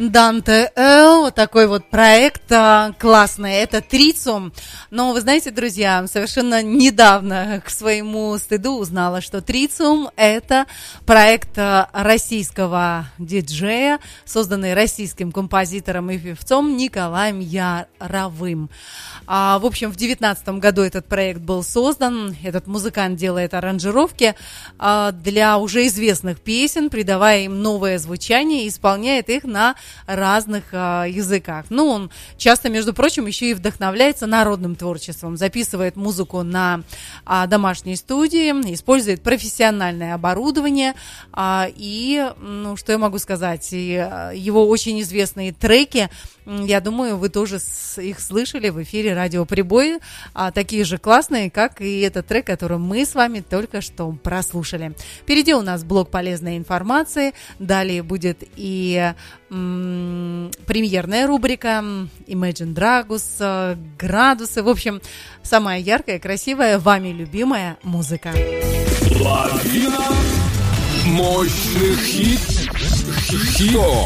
Данте Эл, вот такой вот проект классный, это Трицум. Но вы знаете, друзья, совершенно недавно к своему стыду узнала, что Трицум — это проект российского диджея, созданный российским композитором и певцом Николаем Яровым. В общем, в 2019 году этот проект был создан. Этот музыкант делает аранжировки для уже известных песен, придавая им новое звучание и исполняет их на разных языках. Ну, он часто, между прочим, еще и вдохновляется народным творчеством, записывает музыку на домашней студии, использует профессиональное оборудование. И, ну, что я могу сказать, его очень известные треки, я думаю, вы тоже их слышали в эфире «Радио Прибой», такие же классные, как и этот трек, который мы с вами только что прослушали. Впереди у нас блок полезной информации, далее будет и премьерная рубрика Imagine Dragons, градусы, в общем, самая яркая, красивая, вами любимая музыка. Лавина мощных хитов.